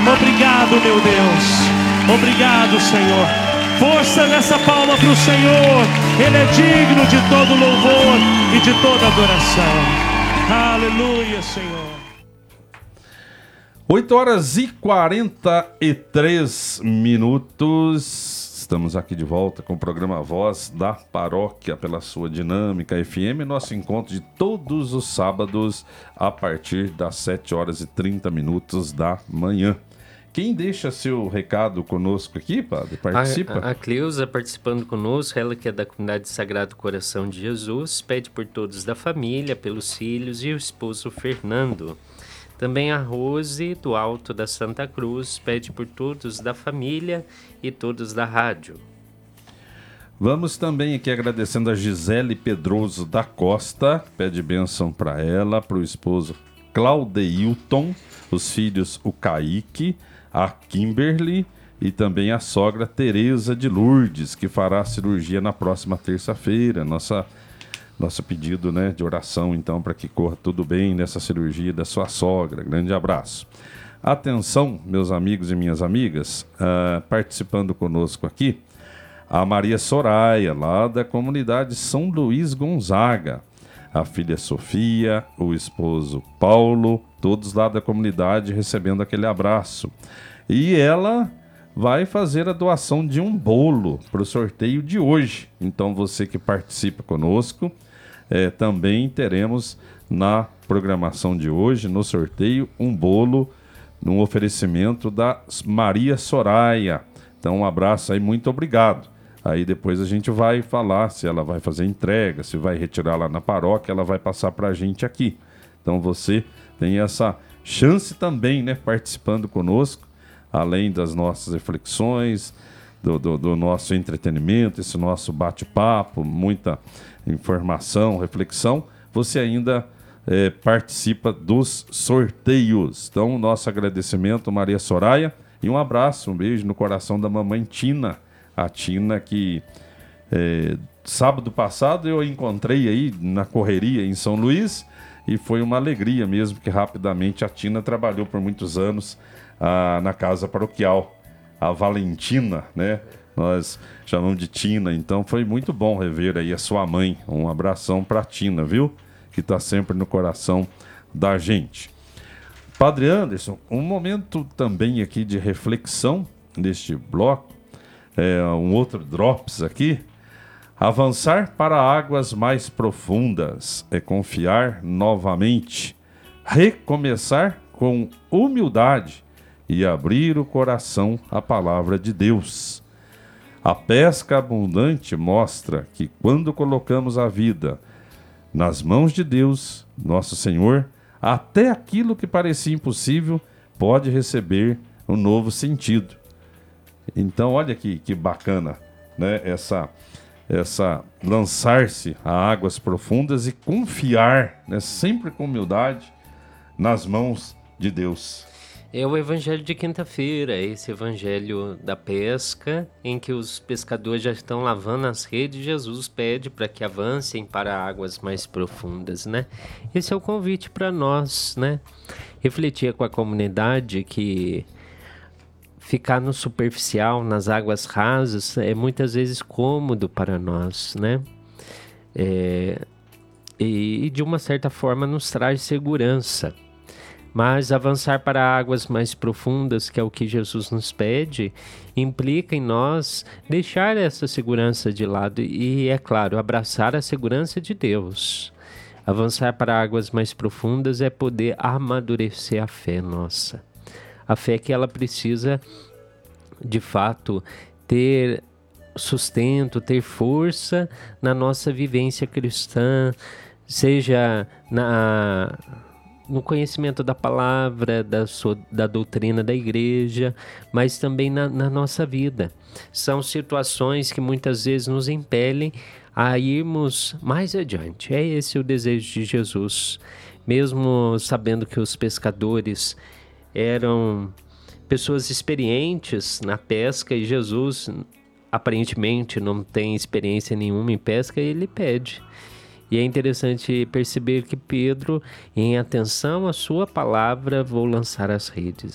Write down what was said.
Obrigado, meu Deus. Obrigado, Senhor. Força nessa palma para o Senhor. Ele é digno de todo louvor e de toda adoração. Aleluia, Senhor. 8h43. Estamos aqui de volta com o programa Voz da Paróquia pela sua Dinâmica FM. Nosso encontro de todos os sábados a partir das 7h30 da manhã. Quem deixa seu recado conosco aqui, padre? Participa? A Cleusa participando conosco, ela que é da comunidade Sagrado Coração de Jesus, pede por todos da família, pelos filhos e o esposo Fernando. Também a Rose, do Alto da Santa Cruz, pede por todos da família e todos da rádio. Vamos também aqui agradecendo a Gisele Pedroso da Costa, pede bênção para ela, para o esposo Claudeilton, os filhos o Kaique, a Kimberly e também a sogra Tereza de Lourdes, que fará a cirurgia na próxima terça-feira. Nosso pedido, né, de oração, então, para que corra tudo bem nessa cirurgia da sua sogra. Grande abraço. Atenção, meus amigos e minhas amigas, participando conosco aqui, a Maria Soraya, lá da comunidade São Luís Gonzaga, a filha Sofia, o esposo Paulo, todos lá da comunidade recebendo aquele abraço. E ela vai fazer a doação de um bolo para o sorteio de hoje. Então, você que participa conosco, também teremos na programação de hoje, no sorteio, um bolo num oferecimento da Maria Soraya. Então, um abraço aí, muito obrigado. Aí depois a gente vai falar se ela vai fazer entrega, se vai retirar lá na paróquia, ela vai passar para a gente aqui. Então, você tem essa chance também, né, participando conosco, além das nossas reflexões, do nosso entretenimento, esse nosso bate-papo, muita informação, reflexão, você ainda participa dos sorteios. Então, nosso agradecimento, Maria Soraya, e um abraço, um beijo no coração da mamãe Tina. A Tina que sábado passado eu encontrei aí na correria em São Luís e foi uma alegria mesmo, que rapidamente a Tina trabalhou por muitos anos na casa paroquial, a Valentina, né? Nós chamamos de Tina, então foi muito bom rever aí a sua mãe. Um abração para a Tina, viu? Que está sempre no coração da gente. Padre Anderson, um momento também aqui de reflexão neste bloco, um outro drops aqui. Avançar para águas mais profundas é confiar novamente, recomeçar com humildade e abrir o coração à palavra de Deus. A pesca abundante mostra que quando colocamos a vida nas mãos de Deus, nosso Senhor, até aquilo que parecia impossível pode receber um novo sentido. Então, olha que bacana, né? Essa lançar-se a águas profundas e confiar, né, sempre com humildade, nas mãos de Deus. É o evangelho de quinta-feira, esse evangelho da pesca, em que os pescadores já estão lavando as redes. Jesus pede para que avancem para águas mais profundas, né? Esse é o convite para nós, né? Refletir com a comunidade que ficar no superficial, nas águas rasas, é muitas vezes cômodo para nós, né? E de uma certa forma nos traz segurança. Mas avançar para águas mais profundas, que é o que Jesus nos pede, implica em nós deixar essa segurança de lado e, é claro, abraçar a segurança de Deus. Avançar para águas mais profundas é poder amadurecer a fé nossa. A fé que ela precisa, de fato, ter sustento, ter força na nossa vivência cristã, seja no conhecimento da palavra, da doutrina da igreja, mas também na nossa vida. São situações que muitas vezes nos impelem a irmos mais adiante. É esse o desejo de Jesus. Mesmo sabendo que os pescadores eram pessoas experientes na pesca e Jesus aparentemente não tem experiência nenhuma em pesca, ele pede. E é interessante perceber que Pedro, em atenção à sua palavra, vou lançar as redes.